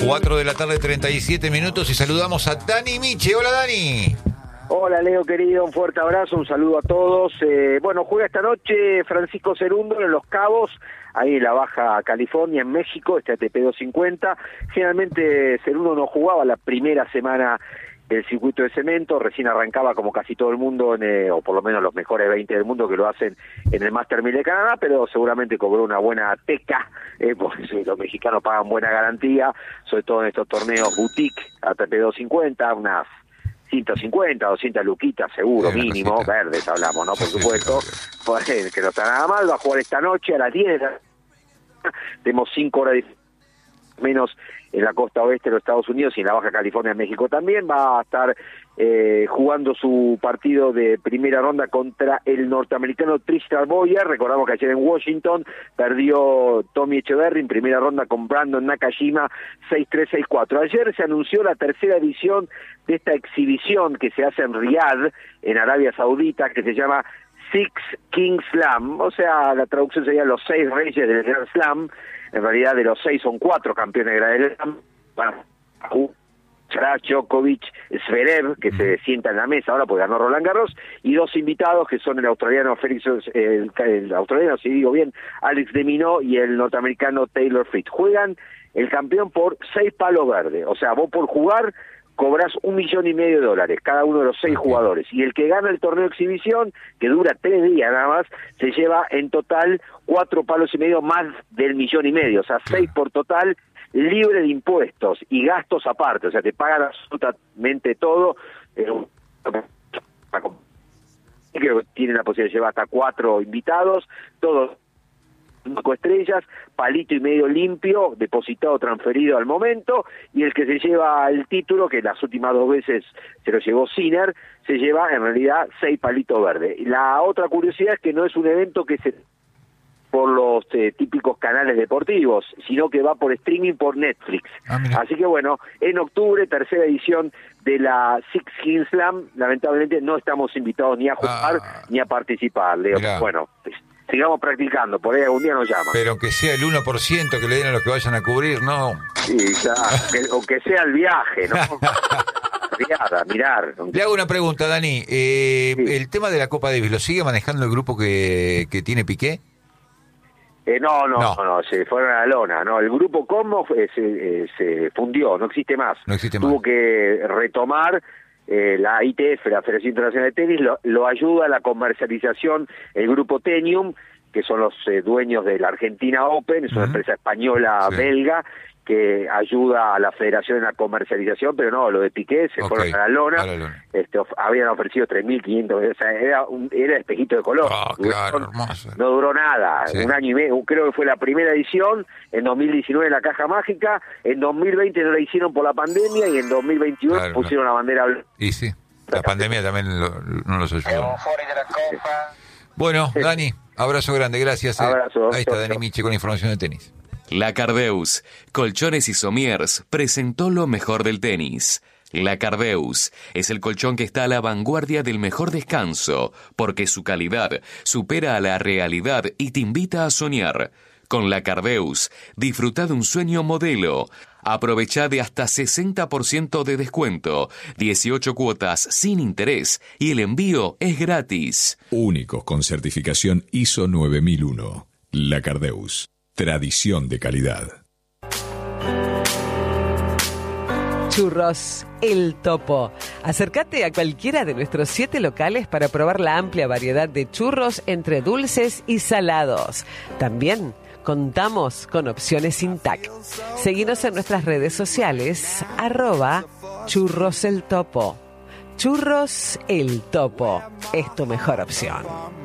4 de la tarde, 37 minutos, y saludamos a Dani Miche. Hola, Dani. Hola, Leo, querido, un fuerte abrazo, un saludo a todos. Bueno, juega esta noche Francisco Cerúndolo en Los Cabos, ahí en la Baja California, en México, este ATP 250. Generalmente Cerúndolo no jugaba la primera semana del circuito de cemento, recién arrancaba como casi todo el mundo, o por lo menos los mejores 20 del mundo que lo hacen en el Master 1000 de Canadá, pero seguramente cobró una buena teca, porque los mexicanos pagan buena garantía, sobre todo en estos torneos boutique, ATP 250, unas 150, 200 luquitas seguro, mínimo, cosita. Verdes hablamos, ¿no? Por supuesto, que no está nada mal. Va a jugar esta noche a las 10 de la noche. Tenemos 5 horas menos en la costa oeste de los Estados Unidos y en la Baja California, en México también. Va a estar jugando su partido de primera ronda contra el norteamericano Tristan Boyer. Recordamos que ayer en Washington perdió Tommy Echeverry en primera ronda con Brandon Nakajima 6-3, 6-4. Ayer se anunció la tercera edición de esta exhibición que se hace en Riyadh, en Arabia Saudita, que se llama Six Kings Slam, o sea, la traducción sería los 6 reyes del Grand Slam. En realidad de los 6 son 4 campeones de Grand Slam. Djokovic, Zverev, que se sienta en la mesa ahora porque ganó Roland Garros, y 2 invitados que son el australiano el australiano, si digo bien, Alex de Minaur, y el norteamericano Taylor Fritz. Juegan el campeón por 6 palos verdes, o sea, vos por jugar cobras $1,5 millones, cada uno de los 6 jugadores, y el que gana el torneo de exhibición, que dura 3 días nada más, se lleva en total 4 palos y medio más del $1,5 millones, o sea, 6 por total, libre de impuestos y gastos aparte, o sea, te pagan absolutamente todo. Creo que tienen la posibilidad de llevar hasta 4 invitados, todos 5 estrellas, palito y medio limpio, depositado, transferido al momento, y el que se lleva el título, que las últimas 2 veces se lo llevó Sinner, se lleva en realidad 6 palitos verdes. La otra curiosidad es que no es un evento que se por los típicos canales deportivos, sino que va por streaming por Netflix. Así que bueno, en octubre, tercera edición de la Six Kings Slam. Lamentablemente no estamos invitados ni a jugar ni a participar, Leo. Bueno, sigamos practicando, por ahí algún día nos llaman. Pero que sea el 1% que le den a los que vayan a cubrir, ¿no? Sí, ya, o que sea el viaje, ¿no? Mirar. Le hago una pregunta, Dani. Sí. ¿El tema de la Copa Davis lo sigue manejando el grupo que tiene Piqué? No, se fueron a la lona, no, el grupo Como se fundió, no existe más. Tuvo que retomar la ITF, la Federación Internacional de Tenis, lo ayuda a la comercialización el grupo Tenium, que son los dueños de la Argentina Open, es una empresa española belga, que ayuda a la federación en la comercialización, pero no, lo de Piqué se fueron a la lona. Habían ofrecido 3.500, o sea, era espejito de color. No duró nada, un año y medio, creo que fue la primera edición, en 2019 en la Caja Mágica, en 2020 no la hicieron por la pandemia, y en 2021 pusieron la bandera blanca. Y sí, la pandemia también no los ayudó. Bueno, Dani, abrazo grande, gracias. Abrazo. Ahí está Dani Miche con información de tenis. La Cardeus, Colchones y Somiers, presentó lo mejor del tenis. La Cardeus es el colchón que está a la vanguardia del mejor descanso, porque su calidad supera a la realidad y te invita a soñar. Con La Cardeus, disfruta de un sueño modelo. Aprovecha de hasta 60% de descuento, 18 cuotas sin interés y el envío es gratis. Únicos con certificación ISO 9001. La Cardeus. Tradición de calidad. Churros El Topo. Acércate a cualquiera de nuestros 7 locales para probar la amplia variedad de churros entre dulces y salados. También contamos con opciones sin TAC. Seguinos en nuestras redes sociales, @Churros El Topo. Churros El Topo es tu mejor opción.